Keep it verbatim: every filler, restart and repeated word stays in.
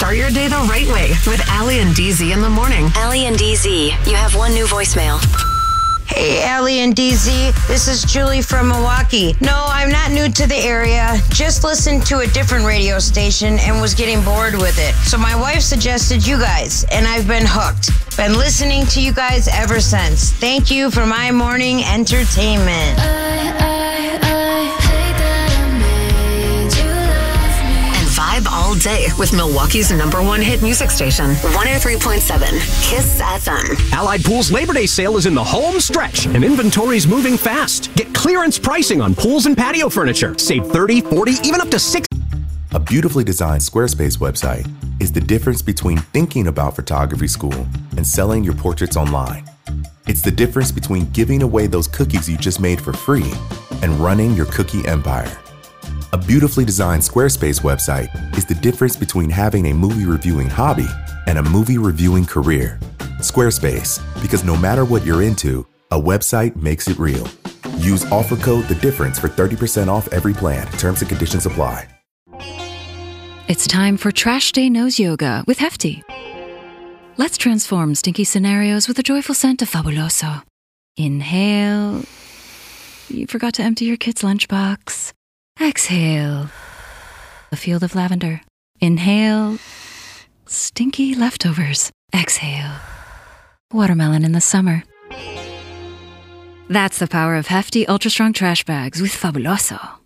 Start your day the right way with Allie and D Z in the morning. Allie and D Z, you have one new voicemail. Hey, Allie and D Z. This is Julie from Milwaukee. No, I'm not new to the area. Just listened to a different radio station and was getting bored with it. So my wife suggested you guys, and I've been hooked. Been listening to you guys ever since. Thank you for my morning entertainment. I, I, I hate that I made you love me. And vibe all day with Milwaukee's number one hit music station, one oh three point seven Kiss F M. Allied Pool's Labor Day sale is in the home stretch, and inventory's moving fast. Get clearance pricing on pools and patio furniture. Save thirty, forty, even up to six. A beautifully designed Squarespace website is the difference between thinking about photography school and selling your portraits online. It's the difference between giving away those cookies you just made for free and running your cookie empire. A beautifully designed Squarespace website is the difference between having a movie reviewing hobby and a movie reviewing career. Squarespace, because no matter what you're into, a website makes it real. Use offer code The Difference for thirty percent off every plan. Terms and conditions apply. It's time for Trash Day Nose Yoga with Hefty. Let's transform stinky scenarios with a joyful scent of Fabuloso. Inhale. You forgot to empty your kid's lunchbox. Exhale. A field of lavender. Inhale. Stinky leftovers. Exhale. Watermelon in the summer. That's the power of Hefty Ultra Strong Trash Bags with Fabuloso.